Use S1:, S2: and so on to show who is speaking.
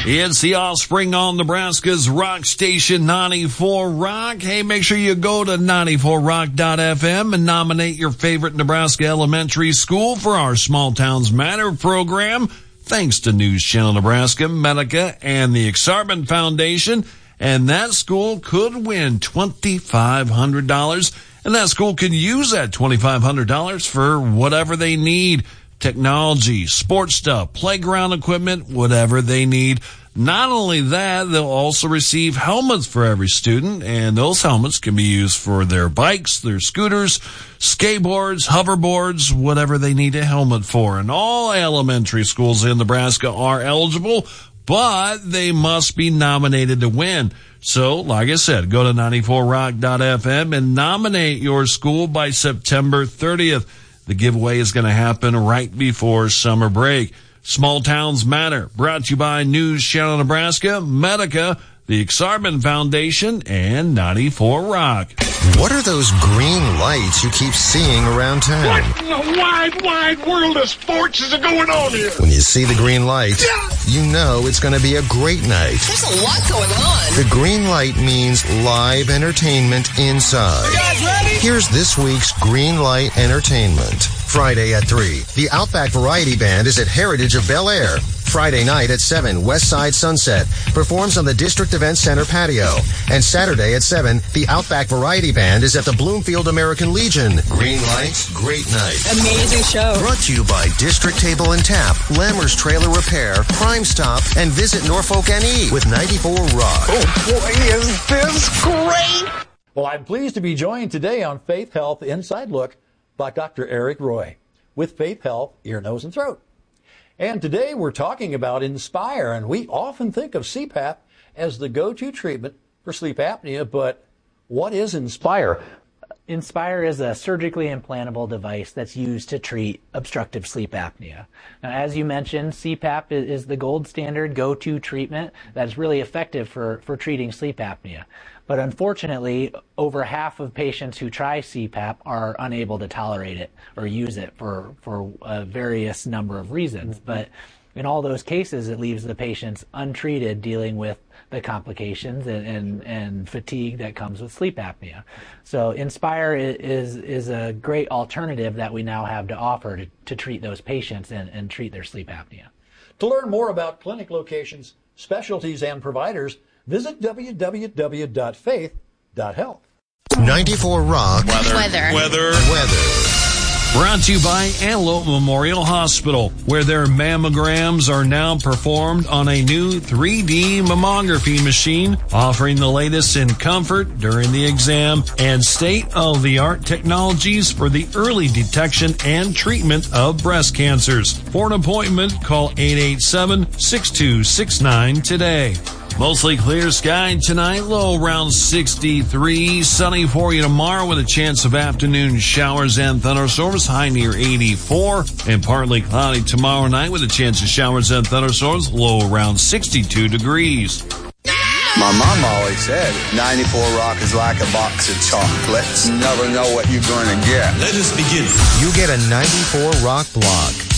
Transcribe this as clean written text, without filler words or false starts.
S1: It's the Offspring on Nebraska's Rock Station 94 Rock. Hey, make sure you go to 94rock.fm and nominate your favorite Nebraska elementary school for our Small Towns Matter program. Thanks to News Channel Nebraska, Medica, and the Exarban Foundation. And that school could win $2,500. And that school can use that $2,500 for whatever they need. Technology, sports stuff, playground equipment, whatever they need. Not only that, they'll also receive helmets for every student, and those helmets can be used for their bikes, their scooters, skateboards, hoverboards, whatever they need a helmet for. And all elementary schools in Nebraska are eligible, but they must be nominated to win. So, like I said, go to 94rock.fm and nominate your school by September 30th. The giveaway is going to happen right before summer break. Small Towns Matter, brought to you by News Channel Nebraska, Medica, the Exarban Foundation, and 94 Rock.
S2: What are those green lights you keep seeing around town?
S3: What in the wide, wide world of sports is going on here?
S2: When you see the green light, you know it's going to be a great night.
S4: There's a lot going on.
S2: The green light means live entertainment inside.
S3: You guys ready?
S2: Here's this week's Green Light Entertainment. Friday at 3, the Outback Variety Band is at Heritage of Bel Air. Friday night at 7, West Side Sunset performs on the District Event Center patio. And Saturday at 7, the Outback Variety Band is at the Bloomfield American Legion. Green lights, great night.
S4: Amazing show.
S2: Brought to you by District Table and Tap, Lammers Trailer Repair, Crime Stop, and Visit Norfolk NE with 94 Rock.
S3: Oh boy, is this great!
S5: Well, I'm pleased to be joined today on Faith Health Inside Look by Dr. Eric Roy with Faith Health, Ear, Nose, and Throat. And today we're talking about Inspire, and we often think of CPAP as the go-to treatment for sleep apnea, but what is Inspire?
S6: Inspire is a surgically implantable device that's used to treat obstructive sleep apnea. Now, as you mentioned, CPAP is the gold standard go-to treatment that's really effective for treating sleep apnea. But unfortunately, over half of patients who try CPAP are unable to tolerate it or use it for a various number of reasons. But in all those cases, it leaves the patients untreated, dealing with the complications and fatigue that comes with sleep apnea. So Inspire is a great alternative that we now have to offer to treat those patients and treat their sleep apnea.
S5: To learn more about clinic locations, specialties, and providers, visit www.faith.health.
S2: 94 Rock.
S1: Weather. Brought to you by Antelope Memorial Hospital, where their mammograms are now performed on a new 3D mammography machine, offering the latest in comfort during the exam and state-of-the-art technologies for the early detection and treatment of breast cancers. For an appointment, call 887-6269 today. Mostly clear sky tonight, low around 63. Sunny for you tomorrow with a chance of afternoon showers and thunderstorms, high near 84. And partly cloudy tomorrow night with a chance of showers and thunderstorms, low around 62 degrees.
S7: My mom always said 94 Rock is like a box of chocolates. You never know what you're going to get.
S8: Let us begin.
S2: You get a 94 Rock block.